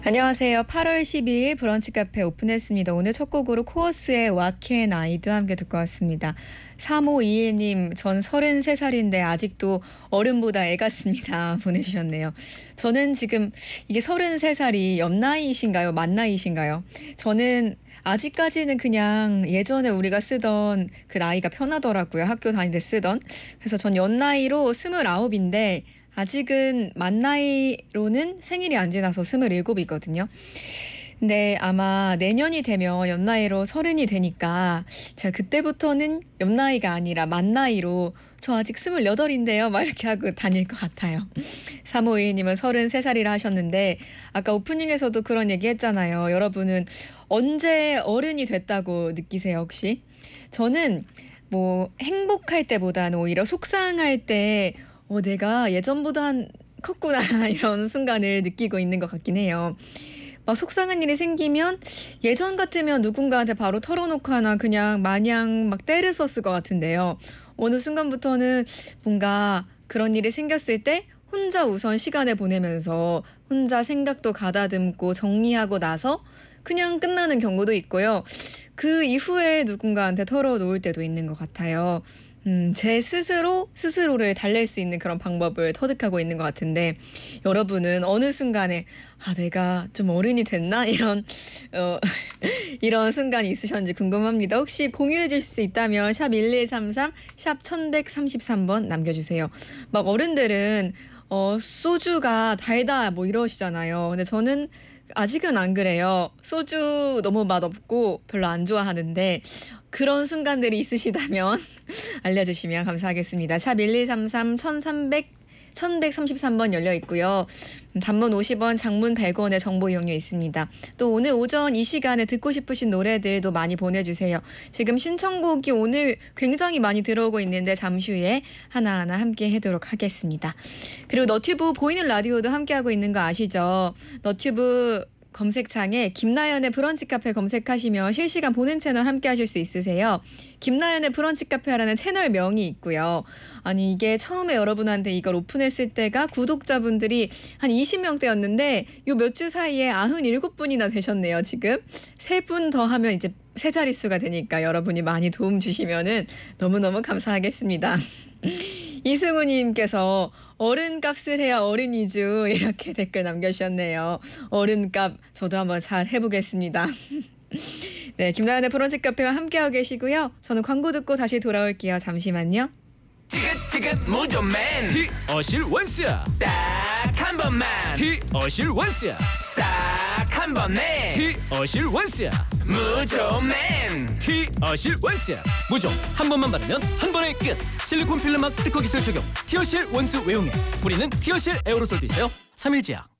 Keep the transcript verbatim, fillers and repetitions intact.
안녕하세요. 팔월 십이일 브런치 카페 오픈했습니다. 오늘 첫 곡으로 코어스의 와켄 아이도 함께 듣고 왔습니다. 삼오이일님, 전 서른세 살인데 아직도 어른보다 애 같습니다. 보내주셨네요. 저는 지금 이게 서른세 살이 옆나이이신가요? 만나이이신가요? 저는 아직까지는 그냥 예전에 우리가 쓰던 그 나이가 편하더라고요. 학교 다닐 때 쓰던. 그래서 전 연나이로 스물아홉인데 아직은 만 나이로는 생일이 안 지나서 스물일곱이거든요. 근데 아마 내년이 되면 연나이로 서른이 되니까 제가 그때부터는 연나이가 아니라 만 나이로 저 아직 스물여덟인데요. 막 이렇게 하고 다닐 것 같아요. 삼오이일님은 서른세 살이라 하셨는데 아까 오프닝에서도 그런 얘기 했잖아요. 여러분은 언제 어른이 됐다고 느끼세요, 혹시? 저는 뭐 행복할 때보다는 오히려 속상할 때 어, 내가 예전보다 한 컸구나 이런 순간을 느끼고 있는 것 같긴 해요. 막 속상한 일이 생기면 예전 같으면 누군가한테 바로 털어놓고 하나 그냥 마냥 막 떼를 썼을 것 같은데요. 어느 순간부터는 뭔가 그런 일이 생겼을 때 혼자 우선 시간을 보내면서 혼자 생각도 가다듬고 정리하고 나서 그냥 끝나는 경우도 있고요. 그 이후에 누군가한테 털어놓을 때도 있는 것 같아요. 음, 제 스스로 스스로를 달랠 수 있는 그런 방법을 터득하고 있는 것 같은데 여러분은 어느 순간에 아 내가 좀 어른이 됐나 이런 어, 이런 순간이 있으셨는지 궁금합니다. 혹시 공유해 주실 수 있다면 샵 일일삼삼 샵 천백삼십삼 번 남겨주세요. 막 어른들은 어, 소주가 달다 뭐 이러시잖아요. 근데 저는 아직은 안 그래요. 소주 너무 맛없고 별로 안 좋아하는데 그런 순간들이 있으시다면 알려주시면 감사하겠습니다. 샵 일일삼삼 천삼백 천백삼십삼 번 열려 있고요. 단문 오십 원, 장문 백 원의 정보 이용료 있습니다. 또 오늘 오전 이 시간에 듣고 싶으신 노래들도 많이 보내주세요. 지금 신청곡이 오늘 굉장히 많이 들어오고 있는데 잠시 후에 하나하나 함께 하도록 하겠습니다. 그리고 너튜브 보이는 라디오도 함께하고 있는 거 아시죠? 너튜브 검색창에 김나연의 브런치 카페 검색하시면 실시간 보는 채널 함께 하실 수 있으세요. 김나연의 브런치 카페라는 채널명이 있고요. 아니 이게 처음에 여러분한테 이걸 오픈했을 때가 구독자분들이 한 이십 명대였는데 요 몇 주 사이에 구십칠 분이나 되셨네요. 지금 세 분 더 하면 이제 세 자릿수가 되니까 여러분이 많이 도움 주시면은 너무너무 감사하겠습니다. 이승우님께서 어른값을 해야 어른이죠 이렇게 댓글 남겨주셨네요. 어른값 저도 한번 잘 해보겠습니다. 네, 김나연의 브런치 카페와 함께하고 계시고요. 저는 광고 듣고 다시 돌아올게요. 잠시만요. 지긋지긋 무조맨 티어실 원스야 딱 한 번만 티어실 원스야 싹 한 번에 티어실 원스야 무조맨 티어실 원스야 무조 한 번만 바르면 한 번에 끝 실리콘 필름막 특허 기술 적용 티어실 원스 외용액 뿌리는 티어실 에어로솔도 있어요. 삼일제약